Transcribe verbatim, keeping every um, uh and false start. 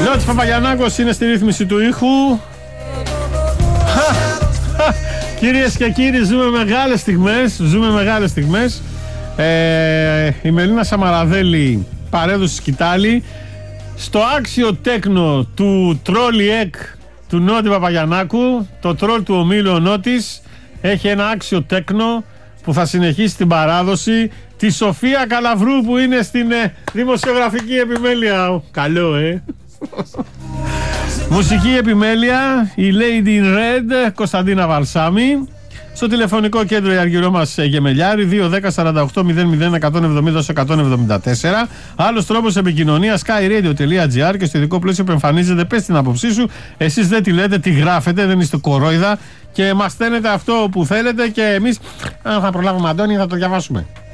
Λιώτης Παπαγιαννάκος είναι στη ρύθμιση του ήχου. Κυρίες και κύριοι, ζούμε μεγάλες στιγμές. Ζούμε μεγάλες στιγμές. Ε, η Μελίνα Σαμαραδέλη παρέδωσε σκητάλη στο άξιο τέκνο του τρόλι εκ του Νότι Παπαγιαννάκου. Το τρόλ του ομίλου ο Νότης έχει ένα άξιο τέκνο που θα συνεχίσει την παράδοση. Τη Σοφία Καλαβρού που είναι στην ε, δημοσιογραφική επιμέλεια. Καλό, ε! Μουσική επιμέλεια, η Lady in Red, Κωνσταντίνα Βαλσάμι. Στο τηλεφωνικό κέντρο η αργυρό μας Γεμελιάρη, δύο δέκα σαράντα οκτώ μηδέν μηδέν εκατόν εβδομήντα εκατόν εβδομήντα τέσσερα. Άλλος τρόπος επικοινωνίας skyradio τελεία gr και στο ειδικό πλαίσιο που εμφανίζεται, πες την άποψή σου. Εσείς δεν τη λέτε, τη γράφετε, δεν είστε κορόιδα και μας στέλνετε αυτό που θέλετε και εμείς, αν θα προλάβουμε, Αντώνη, θα το διαβάσουμε.